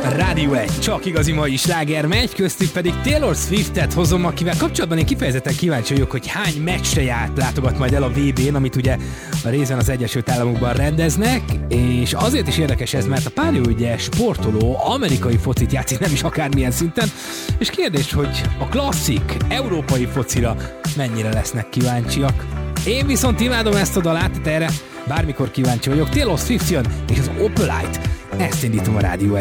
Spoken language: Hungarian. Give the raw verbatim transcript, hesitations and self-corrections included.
Rádió egy, csak igazi mai sláger megy, köztük pedig Taylor Swiftet hozom, akivel kapcsolatban én kifejezetten kíváncsi vagyok, hogy hány meccsre járt, látogat majd el a vé bén, amit ugye a részben az Egyesült Államokban rendeznek, és azért is érdekes ez, mert a párja ugye sportoló, amerikai focit játszik, nem is akármilyen szinten, és kérdés, hogy a klasszik európai focira mennyire lesznek kíváncsiak. Én viszont imádom ezt a dalát, erre bármikor kíváncsi vagyok. Taylor Swift jön, és az Opalite, ezt indítom a Rádió egy.